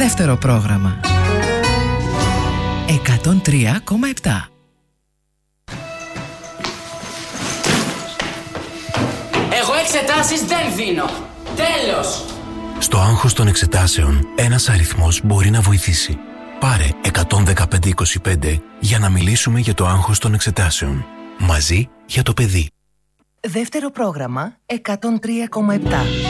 Δεύτερο πρόγραμμα 103,7. Εγώ εξετάσεις δεν δίνω. Τέλος! Στο άγχος των εξετάσεων, ένας αριθμός μπορεί να βοηθήσει. Πάρε 11525 για να μιλήσουμε για το άγχος των εξετάσεων. Μαζί για το παιδί. Δεύτερο πρόγραμμα 103,7.